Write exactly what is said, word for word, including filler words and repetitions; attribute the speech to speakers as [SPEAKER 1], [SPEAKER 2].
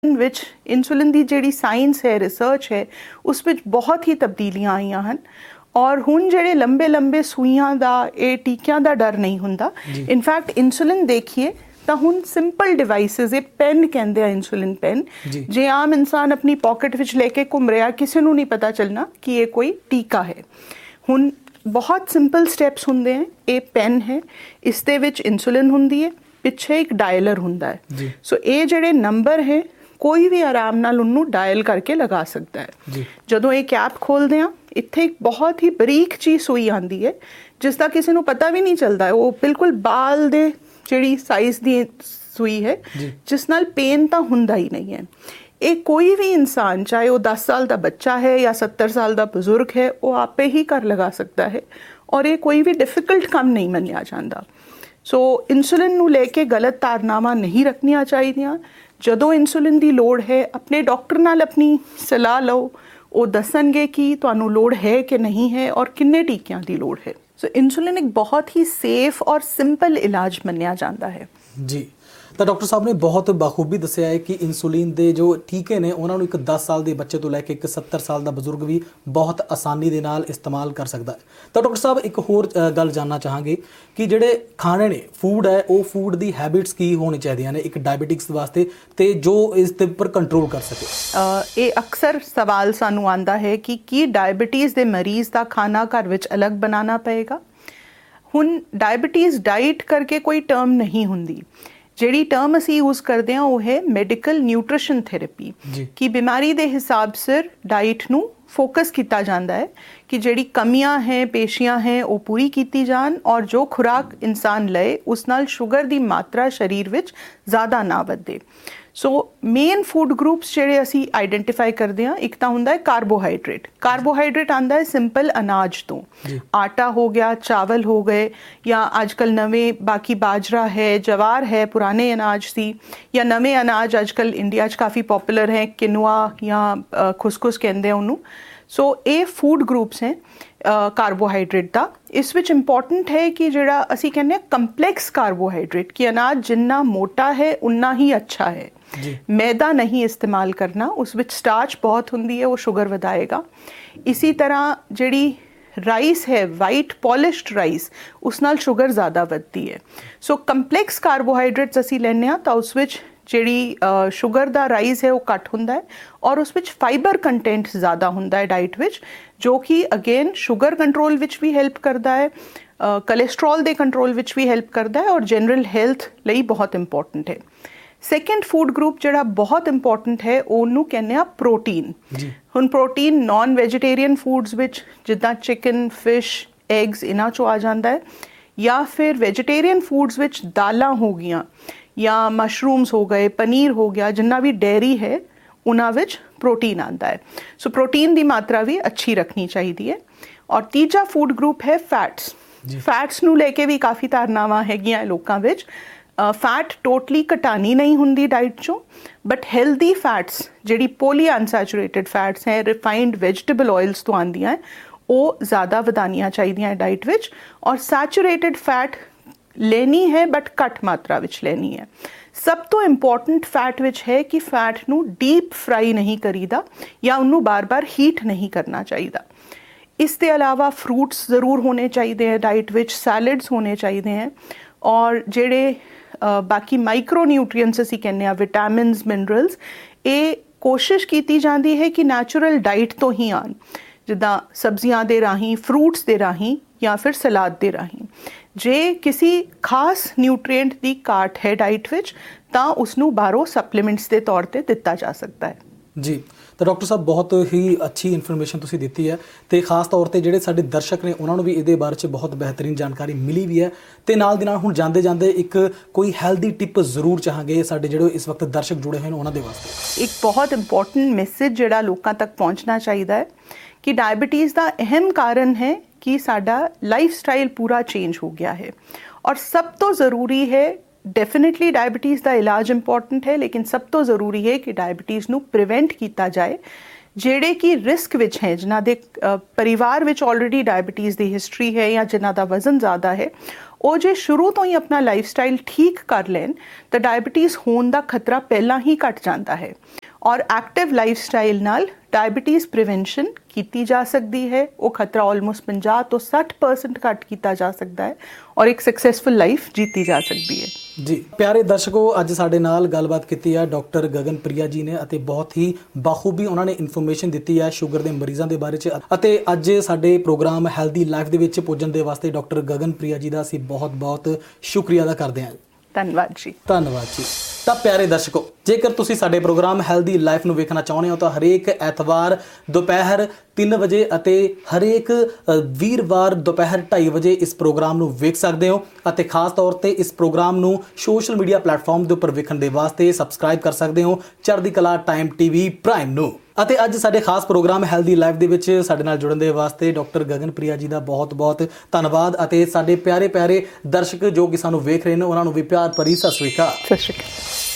[SPEAKER 1] ਵਿੱਚ ਇਨਸੂਲਿਨ ਦੀ ਜਿਹੜੀ ਸਾਇੰਸ ਹੈ, ਰਿਸਰਚ ਹੈ, ਉਸ ਵਿੱਚ ਬਹੁਤ ਹੀ ਤਬਦੀਲੀਆਂ ਆਈਆਂ ਹਨ ਔਰ ਹੁਣ ਜਿਹੜੇ ਲੰਬੇ ਲੰਬੇ ਸੂਈਆਂ ਦਾ, ਇਹ ਟੀਕਿਆਂ ਦਾ ਡਰ ਨਹੀਂ ਹੁੰਦਾ। ਇਨਫੈਕਟ ਇਨਸੂਲਿਨ ਦੇਖੀਏ ਤਾਂ ਹੁਣ ਸਿੰਪਲ ਡਿਵਾਈਸਿਸ, ਇਹ ਪੈਨ ਕਹਿੰਦੇ ਆ, ਇਨਸੂਲਿਨ ਪੈਨ, ਜੇ ਆਮ ਇਨਸਾਨ ਆਪਣੀ ਪਾਕਟ ਵਿੱਚ ਲੈ ਕੇ ਘੁੰਮ ਰਿਹਾ, ਕਿਸੇ ਨੂੰ ਨਹੀਂ ਪਤਾ ਚੱਲਣਾ ਕਿ ਇਹ ਕੋਈ ਟੀਕਾ ਹੈ। ਹੁਣ ਬਹੁਤ ਸਿੰਪਲ ਸਟੈਪਸ ਹੁੰਦੇ ਹੈ। ਇਹ ਪੈਨ ਹੈ, ਇਸ ਦੇ ਵਿੱਚ ਇਨਸੂਲਿਨ ਹੁੰਦੀ ਹੈ, ਪਿੱਛੇ ਇੱਕ ਡਾਇਲਰ ਹੁੰਦਾ ਹੈ। ਸੋ ਇਹ ਜਿਹੜੇ ਨੰਬਰ ਹੈ, ਕੋਈ ਵੀ ਆਰਾਮ ਨਾਲ ਉਹਨੂੰ ਡਾਇਲ ਕਰਕੇ ਲਗਾ ਸਕਦਾ ਹੈ। ਜਦੋਂ ਇਹ ਕੈਪ ਖੋਲਦੇ ਆ, ਇੱਥੇ ਇੱਕ ਬਹੁਤ ਹੀ ਬਰੀਕ ਚੀਜ਼ ਸੂਈ ਆਉਂਦੀ ਹੈ, ਜਿਸ ਦਾ ਕਿਸੇ ਨੂੰ ਪਤਾ ਵੀ ਨਹੀਂ ਚੱਲਦਾ। ਉਹ ਬਿਲਕੁਲ ਬਾਲ ਦੇ ਜਿਹੜੀ ਸਾਈਜ਼ ਦੀ ਸੂਈ ਹੈ, ਜਿਸ ਨਾਲ ਪੇਨ ਤਾਂ ਹੁੰਦਾ ਹੀ ਨਹੀਂ ਹੈ। ਇਹ ਕੋਈ ਵੀ ਇਨਸਾਨ, ਚਾਹੇ ਉਹ ਦਸ ਸਾਲ ਦਾ ਬੱਚਾ ਹੈ ਜਾਂ ਸੱਤਰ ਸਾਲ ਦਾ ਬਜ਼ੁਰਗ ਹੈ, ਉਹ ਆਪੇ ਹੀ ਘਰ ਲਗਾ ਸਕਦਾ ਹੈ ਔਰ ਇਹ ਕੋਈ ਵੀ ਡਿਫਿਕਲਟ ਕੰਮ ਨਹੀਂ ਮੰਨਿਆ ਜਾਂਦਾ। ਸੋ ਇਨਸੂਲਿਨ ਨੂੰ ਲੈ ਕੇ ਗਲਤ ਧਾਰਨਾਵਾਂ ਨਹੀਂ ਰੱਖਣੀਆਂ ਚਾਹੀਦੀਆਂ। ਜਦੋਂ ਇਨਸੂਲਿਨ ਦੀ ਲੋੜ ਹੈ, ਆਪਣੇ ਡਾਕਟਰ ਨਾਲ ਆਪਣੀ ਸਲਾਹ ਲਓ, ਉਹ ਦੱਸਣਗੇ ਕਿ ਤੁਹਾਨੂੰ ਲੋੜ ਹੈ ਕਿ ਨਹੀਂ ਹੈ ਔਰ ਕਿੰਨੇ ਟੀਕਿਆਂ ਦੀ ਲੋੜ ਹੈ। ਸੋ ਇਨਸੂਲਿਨ ਇੱਕ ਬਹੁਤ ਹੀ ਸੇਫ ਔਰ ਸਿੰਪਲ ਇਲਾਜ ਮੰਨਿਆ ਜਾਂਦਾ ਹੈ।
[SPEAKER 2] ਜੀ, ਤਾਂ ਡਾਕਟਰ ਸਾਹਿਬ ਨੇ ਬਹੁਤ ਬਾਖੂਬੀ ਦੱਸਿਆ ਹੈ ਕਿ ਇਨਸੂਲਿਨ ਦੇ ਜੋ ਟੀਕੇ ਨੇ, ਉਹਨਾਂ ਨੂੰ ਇੱਕ ਦਸ ਸਾਲ ਦੇ ਬੱਚੇ ਤੋਂ ਲੈ ਕੇ ਇੱਕ ਸੱਤਰ ਸਾਲ ਦਾ ਬਜ਼ੁਰਗ ਵੀ ਬਹੁਤ ਆਸਾਨੀ ਦੇ ਨਾਲ ਇਸਤੇਮਾਲ ਕਰ ਸਕਦਾ ਹੈ। ਤਾਂ ਡਾਕਟਰ ਸਾਹਿਬ, ਇੱਕ ਹੋਰ ਗੱਲ ਜਾਣਨਾ ਚਾਹਾਂਗੇ ਕਿ ਜਿਹੜੇ ਖਾਣੇ ਨੇ, ਫੂਡ ਹੈ, ਉਹ ਫੂਡ ਦੀ ਹੈਬਿਟਸ ਕੀ ਹੋਣੀ ਚਾਹੀਦੀਆਂ ਨੇ ਇੱਕ ਡਾਇਬੀਟਿਕਸ ਵਾਸਤੇ, ਤੇ ਜੋ ਇਸ ਦੇ ਉੱਪਰ ਕੰਟਰੋਲ ਕਰ ਸਕੇ।
[SPEAKER 1] ਇਹ ਅਕਸਰ ਸਵਾਲ ਸਾਨੂੰ ਆਉਂਦਾ ਹੈ ਕਿ ਕੀ ਡਾਇਬੀਟੀਜ਼ ਦੇ ਮਰੀਜ਼ ਦਾ ਖਾਣਾ ਘਰ ਵਿੱਚ ਅਲੱਗ ਬਣਾਉਣਾ ਪਏਗਾ। ਹੁਣ ਡਾਇਬੀਟੀਜ਼ ਡਾਈਟ ਕਰਕੇ ਕੋਈ ਟਰਮ ਨਹੀਂ ਹੁੰਦੀ। ਜਿਹੜੀ ਟਰਮ ਅਸੀਂ ਯੂਜ਼ ਕਰਦੇ ਹਾਂ ਉਹ ਹੈ ਮੈਡੀਕਲ ਨਿਊਟ੍ਰੀਸ਼ਨ ਥੈਰੇਪੀ, ਕਿ ਬਿਮਾਰੀ ਦੇ ਹਿਸਾਬ ਸਿਰ ਡਾਈਟ ਨੂੰ ਫੋਕਸ ਕੀਤਾ ਜਾਂਦਾ ਹੈ ਕਿ ਜਿਹੜੀ ਕਮੀਆਂ ਹੈ, ਪੇਸ਼ੀਆਂ ਹੈ, ਉਹ ਪੂਰੀ ਕੀਤੀ ਜਾਣ ਔਰ ਜੋ ਖੁਰਾਕ ਇਨਸਾਨ ਲਏ ਉਸ ਨਾਲ ਸ਼ੂਗਰ ਦੀ ਮਾਤਰਾ ਸਰੀਰ ਵਿੱਚ ਜ਼ਿਆਦਾ ਨਾ ਵਧੇ। ਸੋ ਮੇਨ ਫੂਡ ਗਰੁੱਪਸ ਜਿਹੜੇ ਅਸੀਂ ਆਈਡੈਂਟੀਫਾਈ ਕਰਦੇ ਹਾਂ, ਇੱਕ ਤਾਂ ਹੁੰਦਾ ਹੈ ਕਾਰਬੋਹਾਈਡਰੇਟ। ਕਾਰਬੋਹਾਈਡਰੇਟ ਆਉਂਦਾ ਹੈ ਸਿੰਪਲ ਅਨਾਜ ਤੋਂ, ਆਟਾ ਹੋ ਗਿਆ, ਚਾਵਲ ਹੋ ਗਏ, ਜਾਂ ਅੱਜ ਕੱਲ੍ਹ ਨਵੇਂ ਬਾਕੀ ਬਾਜਰਾ ਹੈ, ਜਵਾਰ ਹੈ, ਪੁਰਾਣੇ ਅਨਾਜ ਸੀ, ਜਾਂ ਨਵੇਂ ਅਨਾਜ ਅੱਜ ਕੱਲ੍ਹ ਇੰਡੀਆ 'ਚ ਕਾਫੀ ਪੋਪੂਲਰ ਹੈ, ਕਿਨੂਆ ਜਾਂ ਖੁਸਖੁਸ ਕਹਿੰਦੇ ਆ ਉਹਨੂੰ। ਸੋ ਇਹ ਫੂਡ ਗਰੁੱਪਸ ਹੈ ਕਾਰਬੋਹਾਈਡਰੇਟ ਦਾ। ਇਸ ਵਿੱਚ ਇੰਪੋਰਟੈਂਟ ਹੈ ਕਿ ਜਿਹੜਾ ਅਸੀਂ ਕਹਿੰਦੇ ਹਾਂ ਕੰਪਲੈਕਸ ਕਾਰਬੋਹਾਈਡਰੇਟ, ਕਿ ਅਨਾਜ ਜਿੰਨਾ ਮੋਟਾ ਹੈ ਉਨਾ ਹੀ ਅੱਛਾ ਹੈ। ਮੈਦਾ ਨਹੀਂ ਇਸਤੇਮਾਲ ਕਰਨਾ, ਉਸ ਵਿੱਚ ਸਟਾਰਚ ਬਹੁਤ ਹੁੰਦੀ ਹੈ, ਉਹ ਸ਼ੂਗਰ ਵਧਾਏਗਾ। ਇਸੀ ਤਰ੍ਹਾਂ ਜਿਹੜੀ ਰਾਈਸ ਹੈ, ਵਾਈਟ ਪੋਲਿਸ਼ਡ ਰਾਈਸ, ਉਸ ਨਾਲ ਸ਼ੂਗਰ ਜ਼ਿਆਦਾ ਵੱਧਦੀ ਹੈ। ਸੋ ਕੰਪਲੈਕਸ ਕਾਰਬੋਹਾਈਡਰੇਟਸ ਅਸੀਂ ਲੈਂਦੇ ਹਾਂ ਤਾਂ ਉਸ ਵਿੱਚ ਜਿਹੜੀ ਸ਼ੂਗਰ ਦਾ ਰਾਈਜ਼ ਹੈ ਉਹ ਘੱਟ ਹੁੰਦਾ ਹੈ ਔਰ ਉਸ ਵਿੱਚ ਫਾਈਬਰ ਕੰਟੈਂਟ ਜ਼ਿਆਦਾ ਹੁੰਦਾ ਹੈ ਡਾਈਟ ਵਿੱਚ, ਜੋ ਕਿ ਅਗੇਨ ਸ਼ੂਗਰ ਕੰਟਰੋਲ ਵਿੱਚ ਵੀ ਹੈਲਪ ਕਰਦਾ ਹੈ, ਕੋਲੇਸਟਰੋਲ ਦੇ ਕੰਟਰੋਲ ਵਿੱਚ ਵੀ ਹੈਲਪ ਕਰਦਾ ਹੈ ਔਰ ਜਨਰਲ ਹੈਲਥ ਲਈ ਬਹੁਤ ਇੰਪੋਰਟੈਂਟ ਹੈ। ਸੈਕਿੰਡ ਫੂਡ ਗਰੁੱਪ ਜਿਹੜਾ ਬਹੁਤ ਇੰਪੋਰਟੈਂਟ ਹੈ, ਉਹਨੂੰ ਕਹਿੰਦੇ ਆ ਪ੍ਰੋਟੀਨ। ਹੁਣ ਪ੍ਰੋਟੀਨ ਨਾਨ ਵੈਜੀਟੇਰੀਅਨ ਫੂਡਸ ਵਿੱਚ ਜਿੱਦਾਂ ਚਿਕਨ, ਫਿਸ਼, ਐਗਸ, ਇਹਨਾਂ 'ਚੋਂ ਆ ਜਾਂਦਾ ਹੈ, ਜਾਂ ਫਿਰ ਵੈਜੀਟੇਰੀਅਨ ਫੂਡਸ ਵਿੱਚ ਦਾਲਾਂ ਹੋ ਗਈਆਂ ਜਾਂ ਮਸ਼ਰੂਮਸ ਹੋ ਗਏ, ਪਨੀਰ ਹੋ ਗਿਆ, ਜਿੰਨਾ ਵੀ ਡੇਅਰੀ ਹੈ ਉਹਨਾਂ ਵਿੱਚ ਪ੍ਰੋਟੀਨ ਆਉਂਦਾ ਹੈ। ਸੋ ਪ੍ਰੋਟੀਨ ਦੀ ਮਾਤਰਾ ਵੀ ਅੱਛੀ ਰੱਖਣੀ ਚਾਹੀਦੀ ਹੈ। ਔਰ ਤੀਜਾ ਫੂਡ ਗਰੁੱਪ ਹੈ ਫੈਟਸ। ਫੈਟਸ ਨੂੰ ਲੈ ਕੇ ਵੀ ਕਾਫੀ ਧਾਰਨਾਵਾਂ ਹੈਗੀਆਂ ਲੋਕਾਂ ਵਿੱਚ। ਫੈਟ ਟੋਟਲੀ ਘਟਾਣੀ ਨਹੀਂ ਹੁੰਦੀ ਡਾਈਟ 'ਚੋਂ, ਬਟ ਹੈਲਦੀ ਫੈਟਸ ਜਿਹੜੀ ਪੋਲੀ ਅਨਸੈਚੂਰੇਟਡ ਫੈਟਸ ਹੈ, ਰਿਫਾਈਨਡ ਵੈਜੀਟੇਬਲ ਆਇਲਸ ਤੋਂ ਆਉਂਦੀਆਂ, ਉਹ ਜ਼ਿਆਦਾ ਵਧਾਉਣੀਆਂ ਚਾਹੀਦੀਆਂ ਡਾਈਟ ਵਿੱਚ। ਔਰ ਸੈਚੂਰੇਟਡ ਫੈਟ ਲੈਣੀ ਹੈ ਬਟ ਘੱਟ ਮਾਤਰਾ ਵਿੱਚ ਲੈਣੀ ਹੈ। ਸਭ ਤੋਂ ਇੰਪੋਰਟੈਂਟ ਫੈਟ ਵਿੱਚ ਹੈ ਕਿ ਫੈਟ ਨੂੰ ਡੀਪ ਫਰਾਈ ਨਹੀਂ ਕਰੀਦਾ ਜਾਂ ਉਹਨੂੰ ਬਾਰ-ਬਾਰ ਹੀਟ ਨਹੀਂ ਕਰਨਾ ਚਾਹੀਦਾ। ਇਸ ਦੇ ਇਲਾਵਾ ਫਰੂਟਸ ਜ਼ਰੂਰ ਹੋਣੇ ਚਾਹੀਦੇ ਹੈ ਡਾਈਟ ਵਿੱਚ, ਸੈਲਡਸ ਹੋਣੇ ਚਾਹੀਦੇ ਹੈ ਔਰ ਜਿਹੜੇ ਬਾਕੀ ਮਾਈਕਰੋ ਨਿਊਟਰੀਐਂਟਸ ਅਸੀਂ ਕਹਿੰਦੇ ਹਾਂ, ਵਿਟਾਮਿਨਸ, ਮਿਨਰਲਸ, ਇਹ ਕੋਸ਼ਿਸ਼ ਕੀਤੀ ਜਾਂਦੀ ਹੈ ਕਿ ਨੈਚੁਰਲ ਡਾਈਟ ਤੋਂ ਹੀ ਆਉਣ, ਜਿੱਦਾਂ ਸਬਜ਼ੀਆਂ ਦੇ ਰਾਹੀਂ, ਫਰੂਟਸ ਦੇ ਰਾਹੀਂ ਜਾਂ ਫਿਰ ਸਲਾਦ ਦੇ ਰਾਹੀਂ। ਜੇ ਕਿਸੇ ਖਾਸ ਨਿਊਟਰੀਐਂਟ ਦੀ ਘਾਟ ਹੈ ਡਾਈਟ ਵਿੱਚ ਤਾਂ ਉਸਨੂੰ ਬਾਹਰੋਂ ਸਪਲੀਮੈਂਟਸ ਦੇ ਤੌਰ 'ਤੇ ਦਿੱਤਾ ਜਾ ਸਕਦਾ ਹੈ।
[SPEAKER 2] ਜੀ, ਤਾਂ ਡਾਕਟਰ ਸਾਹਿਬ ਬਹੁਤ ਹੀ ਅੱਛੀ ਇਨਫੋਰਮੇਸ਼ਨ ਤੁਸੀਂ ਦਿੱਤੀ ਹੈ, ਅਤੇ ਖਾਸ ਤੌਰ 'ਤੇ ਜਿਹੜੇ ਸਾਡੇ ਦਰਸ਼ਕ ਨੇ ਉਹਨਾਂ ਨੂੰ ਵੀ ਇਹਦੇ ਬਾਰੇ 'ਚ ਬਹੁਤ ਬਿਹਤਰੀਨ ਜਾਣਕਾਰੀ ਮਿਲੀ ਵੀ ਹੈ। ਅਤੇ ਨਾਲ ਦੀ ਨਾਲ ਹੁਣ ਜਾਂਦੇ ਜਾਂਦੇ ਇੱਕ ਕੋਈ ਹੈਲਦੀ ਟਿਪ ਜ਼ਰੂਰ ਚਾਹਾਂਗੇ ਸਾਡੇ ਜਿਹੜੇ ਇਸ ਵਕਤ ਦਰਸ਼ਕ ਜੁੜੇ ਹੋਏ ਨੇ ਉਹਨਾਂ ਦੇ ਵਾਸਤੇ। ਇੱਕ
[SPEAKER 1] ਬਹੁਤ ਇੰਪੋਰਟੈਂਟ ਮੈਸੇਜ ਜਿਹੜਾ ਲੋਕਾਂ ਤੱਕ ਪਹੁੰਚਣਾ ਚਾਹੀਦਾ ਹੈ ਕਿ ਡਾਇਬੀਟੀਜ਼ ਦਾ ਅਹਿਮ ਕਾਰਨ ਹੈ ਕਿ ਸਾਡਾ ਲਾਈਫ ਸਟਾਈਲ ਪੂਰਾ ਚੇਂਜ ਹੋ ਗਿਆ ਹੈ ਔਰ ਸਭ ਤੋਂ ਜ਼ਰੂਰੀ ਹੈ, ਡੈਫੀਨੇਟਲੀ ਡਾਇਬੀਟੀਜ਼ ਦਾ ਇਲਾਜ ਇੰਪੋਰਟੈਂਟ ਹੈ, ਲੇਕਿਨ ਸਭ ਤੋਂ ਜ਼ਰੂਰੀ ਹੈ ਕਿ ਡਾਇਬੀਟੀਜ਼ ਨੂੰ ਪ੍ਰੀਵੈਂਟ ਕੀਤਾ ਜਾਏ। ਜਿਹੜੇ ਕਿ ਰਿਸਕ ਵਿੱਚ ਹੈ, ਜਿਨ੍ਹਾਂ ਦੇ ਪਰਿਵਾਰ ਵਿੱਚ ਆਲਰੇਡੀ ਡਾਇਬੀਟੀਜ਼ ਦੀ ਹਿਸਟਰੀ ਹੈ ਜਾਂ ਜਿਨ੍ਹਾਂ ਦਾ ਵਜ਼ਨ ਜ਼ਿਆਦਾ ਹੈ, ਉਹ ਜੇ ਸ਼ੁਰੂ ਤੋਂ ਹੀ ਆਪਣਾ ਲਾਈਫ ਸਟਾਈਲ ਠੀਕ ਕਰ ਲੈਣ ਤਾਂ ਡਾਇਬਟੀਜ਼ ਹੋਣ ਦਾ ਖਤਰਾ ਪਹਿਲਾਂ ਹੀ ਘਟ ਜਾਂਦਾ ਹੈ। ਔਰ ਐਕਟਿਵ ਲਾਈਫ ਸਟਾਈਲ ਨਾਲ ਡਾਇਬਟੀਜ਼ ਪ੍ਰੀਵੈਂਸ਼ਨ ਕੀਤੀ ਜਾ ਸਕਦੀ ਹੈ। ਉਹ ਖਤਰਾ ਆਲਮੋਸਟ ਪੰਜਾਹ ਤੋਂ ਸੱਠ ਪਰਸੈਂਟ ਘੱਟ ਕੀਤਾ ਜਾ ਸਕਦਾ ਹੈ ਔਰ ਇੱਕ ਸਕਸੈਸਫੁਲ ਲਾਈਫ ਜੀਤੀ ਜਾ ਸਕਦੀ ਹੈ।
[SPEAKER 2] ਜੀ ਪਿਆਰੇ ਦਰਸ਼ਕੋ, ਅੱਜ ਸਾਡੇ ਨਾਲ ਗੱਲਬਾਤ ਕੀਤੀ ਹੈ ਡਾਕਟਰ ਗਗਨਪ੍ਰਿਆ ਜੀ ਨੇ ਅਤੇ ਬਹੁਤ ਹੀ ਬਾਖੂਬੀ ਉਹਨਾਂ ਨੇ ਇਨਫੋਰਮੇਸ਼ਨ ਦਿੱਤੀ ਹੈ ਸ਼ੂਗਰ ਦੇ ਮਰੀਜ਼ਾਂ ਦੇ ਬਾਰੇ 'ਚ। ਅਤੇ ਅੱਜ ਸਾਡੇ ਪ੍ਰੋਗਰਾਮ ਹੈਲਦੀ ਲਾਈਫ ਦੇ ਵਿੱਚ ਪੁੱਜਣ ਦੇ ਵਾਸਤੇ ਡਾਕਟਰ ਗਗਨਪ੍ਰਿਆ ਜੀ ਦਾ ਅਸੀਂ ਬਹੁਤ ਬਹੁਤ ਸ਼ੁਕਰੀਆ ਅਦਾ ਕਰਦੇ ਹਾਂ।
[SPEAKER 1] ਧੰਨਵਾਦ ਜੀ।
[SPEAKER 2] ਧੰਨਵਾਦ ਜੀ। ਤਾਂ ਪਿਆਰੇ ਦਰਸ਼ਕੋ, ਜੇਕਰ ਤੁਸੀਂ ਸਾਡੇ ਪ੍ਰੋਗਰਾਮ ਹੈਲਦੀ ਲਾਈਫ ਨੂੰ ਵੇਖਣਾ ਚਾਹੁੰਦੇ ਹੋ ਤਾਂ ਹਰੇਕ ਐਤਵਾਰ ਦੁਪਹਿਰ ਤਿੰਨ ਵਜੇ ਅਤੇ ਹਰੇਕ ਵੀਰਵਾਰ ਦੁਪਹਿਰ ਢਾਈ ਵਜੇ ਇਸ ਪ੍ਰੋਗਰਾਮ ਨੂੰ ਵੇਖ ਸਕਦੇ ਹੋ। ਅਤੇ ਖਾਸ ਤੌਰ ਤੇ ਇਸ ਪ੍ਰੋਗਰਾਮ ਨੂੰ ਸੋਸ਼ਲ ਮੀਡੀਆ ਪਲੇਟਫਾਰਮ ਦੇ ਉੱਪਰ ਵੇਖਣ ਦੇ ਵਾਸਤੇ ਸਬਸਕ੍ਰਾਈਬ ਕਰ ਸਕਦੇ ਹੋ ਚੜ੍ਹਦੀ ਕਲਾ ਟਾਈਮ ਟੀਵੀ ਪ੍ਰਾਈਮ ਨੂੰ। ਅਤੇ ਅੱਜ ਸਾਡੇ ਖਾਸ ਪ੍ਰੋਗਰਾਮ ਹੈਲਦੀ ਲਾਈਫ ਦੇ ਵਿੱਚ ਸਾਡੇ ਨਾਲ ਜੁੜਨ ਦੇ ਵਾਸਤੇ ਡਾਕਟਰ ਗਗਨਪ੍ਰਿਆ ਜੀ ਦਾ ਬਹੁਤ ਬਹੁਤ ਧੰਨਵਾਦ। ਅਤੇ ਸਾਡੇ ਪਿਆਰੇ ਪਿਆਰੇ ਦਰਸ਼ਕ ਜੋ ਕਿ ਸਾਨੂੰ ਵੇਖ ਰਹੇ ਨੇ ਉਹਨਾਂ ਨੂੰ ਵੀ ਪਿਆਰ ਭਰੀ ਸਤਿ ਸ਼੍ਰੀ ਅਕਾਲ।
[SPEAKER 1] ਸਤਿ ਸ਼੍ਰੀ ਅਕਾਲ।